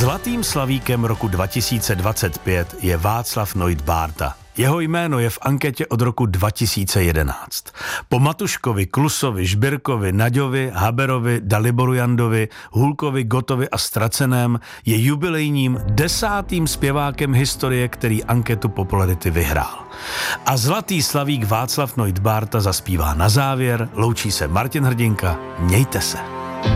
Zlatým slavíkem roku 2025 je Václav Noit Bárta. Jeho jméno je v anketě od roku 2011. Po Matuškovi, Klusovi, Žbirkovi, Naďovi, Haberovi, Daliboru Jandovi, Hulkovi, Gotovi a Straceném je jubilejním 10. zpěvákem historie, který anketu popularity vyhrál. A zlatý slavík Václav Noit Bárta zaspívá na závěr. Loučí se Martin Hrdinka. Mějte se.